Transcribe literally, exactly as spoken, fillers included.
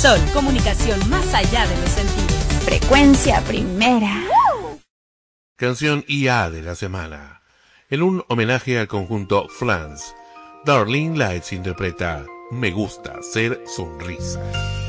Sol, comunicación más allá de los sentidos. Frecuencia primera. Canción I A de la semana. En un homenaje al conjunto Flans, Darlene Lights interpreta Me gusta ser sonrisa.